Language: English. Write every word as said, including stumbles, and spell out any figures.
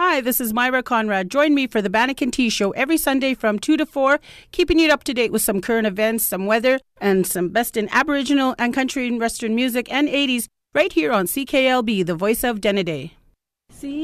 Hi, this is Myra Conrad. Join me for the Banneker Tea Show every Sunday from two to four, keeping you up to date with some current events, some weather, and some best in Aboriginal and country and Western music and eighties right here on C K L B, the voice of Denneday. See